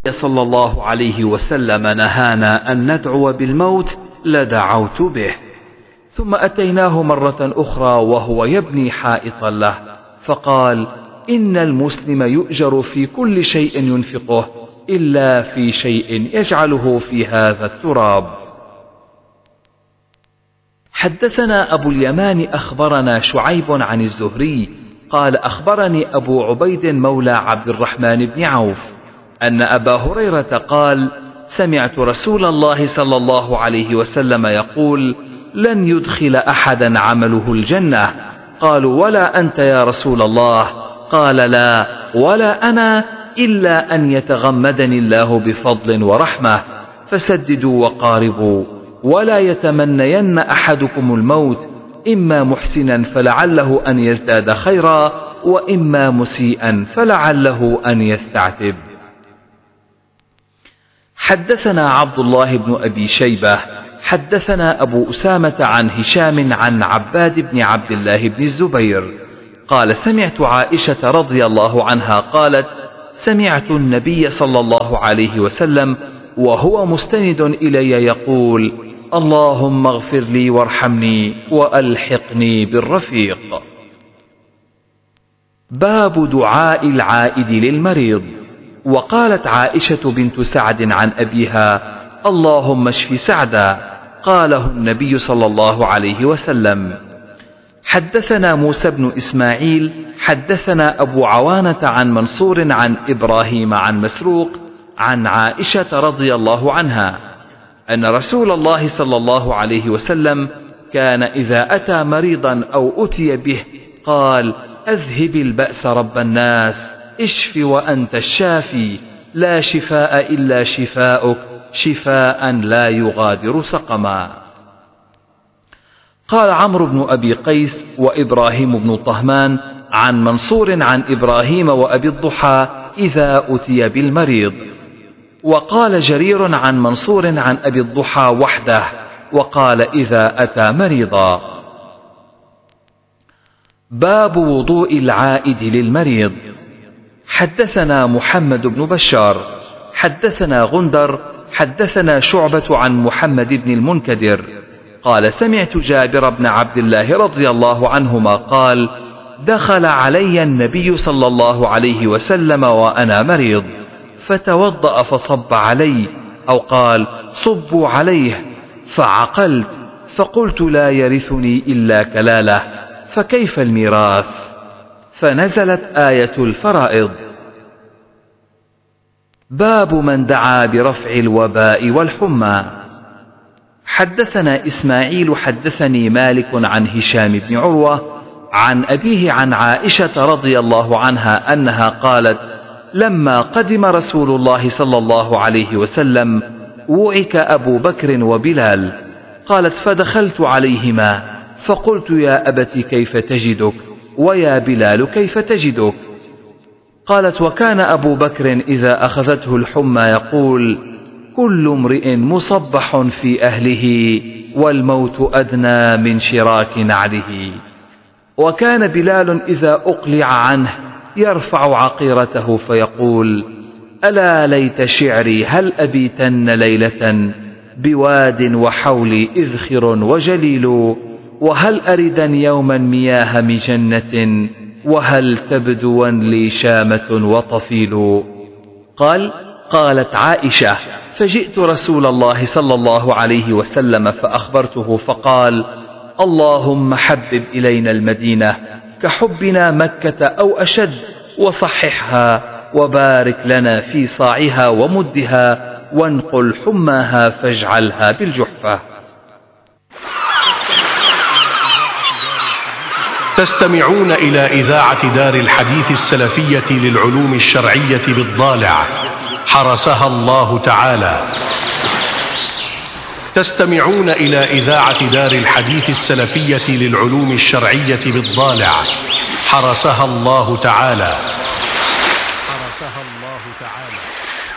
صلى الله عليه وسلم نهانا أن ندعو بالموت لدعوت به. ثم أتيناه مرة أخرى وهو يبني حائطا له، فقال: إن المسلم يؤجر في كل شيء ينفقه إلا في شيء يجعله في هذا التراب. حدثنا أبو اليمان أخبرنا شعيب عن الزهري قال: أخبرني أبو عبيد مولى عبد الرحمن بن عوف أن أبا هريرة قال: سمعت رسول الله صلى الله عليه وسلم يقول: لن يدخل أحدا عمله الجنة. قالوا: ولا أنت يا رسول الله؟ قال: لا ولا أنا، إلا أن يتغمدني الله بفضل ورحمة. فسددوا وقاربوا، ولا يتمنين أحدكم الموت، إما محسنا فلعله أن يزداد خيرا، وإما مسيئا فلعله أن يستعتب. حدثنا عبد الله بن أبي شيبة حدثنا أبو أسامة عن هشام عن عباد بن عبد الله بن الزبير قال: سمعت عائشة رضي الله عنها قالت: سمعت النبي صلى الله عليه وسلم وهو مستند إلي يقول: اللهم اغفر لي وارحمني وألحقني بالرفيق. باب دعاء العائد للمريض. وقالت عائشة بنت سعد عن أبيها: اللهم اشف سعدا. قاله النبي صلى الله عليه وسلم. حدثنا موسى بن إسماعيل حدثنا أبو عوانة عن منصور عن إبراهيم عن مسروق عن عائشة رضي الله عنها أن رسول الله صلى الله عليه وسلم كان إذا أتى مريضا أو أتي به قال: أذهب البأس رب الناس، اشف وأنت الشافي، لا شفاء إلا شفاؤك، شفاء لا يغادر سقما. قال عمرو بن أبي قيس وإبراهيم بن طهمان عن منصور عن إبراهيم وأبي الضحى: إذا أتي بالمريض. وقال جرير عن منصور عن أبي الضحى وحده، وقال: إذا أتى مريضا. باب وضوء العائد للمريض. حدثنا محمد بن بشار حدثنا غندر حدثنا شعبة عن محمد بن المنكدر قال: سمعت جابر بن عبد الله رضي الله عنهما قال: دخل علي النبي صلى الله عليه وسلم وأنا مريض، فتوضأ فصب علي، أو قال: صبوا عليه، فعقلت، فقلت: لا يرثني إلا كلالة، فكيف الميراث؟ فنزلت آية الفرائض. باب من دعا برفع الوباء والحمى. حدثنا إسماعيل حدثني مالك عن هشام بن عروة عن أبيه عن عائشة رضي الله عنها أنها قالت: لما قدم رسول الله صلى الله عليه وسلم وعك أبو بكر وبلال. قالت: فدخلت عليهما فقلت: يا أبت كيف تجدك؟ ويا بلال كيف تجدك؟ قالت: وكان أبو بكر إذا أخذته الحمى يقول: كل امرئ مصبح في أهله، والموت أدنى من شراك نعله. وكان بلال إذا أقلع عنه يرفع عقيرته فيقول: ألا ليت شعري هل أبيتن ليلة بواد وحولي إذخر وجليل، وهل أردن يوما مياه مجنة، وهل تبدوا لي شامة وطفيل. قالت عائشة: فجئت رسول الله صلى الله عليه وسلم فأخبرته، فقال: اللهم حبب إلينا المدينة كحبنا مكة أو أشد، وصححها، وبارك لنا في صاعها ومدها، وانقل حماها فاجعلها بالجحفة. تستمعون إلى إذاعة دار الحديث السلفية للعلوم الشرعية بالضالع، حرسها الله تعالى. تستمعون إلى إذاعة دار الحديث السلفية للعلوم الشرعية بالضالع، حرسها الله تعالى.